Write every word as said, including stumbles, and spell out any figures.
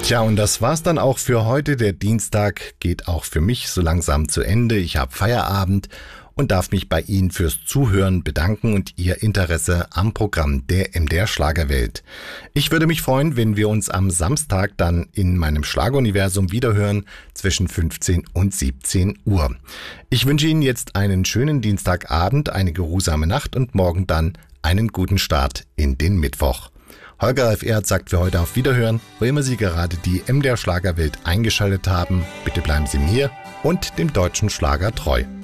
Tja, und das war's dann auch für heute. Der Dienstag geht auch für mich so langsam zu Ende. Ich habe Feierabend und darf mich bei Ihnen fürs Zuhören bedanken und Ihr Interesse am Programm der M D R Schlagerwelt. Ich würde mich freuen, wenn wir uns am Samstag dann in meinem Schlageruniversum wiederhören zwischen fünfzehn und siebzehn Uhr. Ich wünsche Ihnen jetzt einen schönen Dienstagabend, eine geruhsame Nacht und morgen dann einen guten Start in den Mittwoch. Holger Ralf Erhardt sagt für heute auf Wiederhören, wo immer Sie gerade die M D R Schlagerwelt eingeschaltet haben. Bitte bleiben Sie mir und dem deutschen Schlager treu.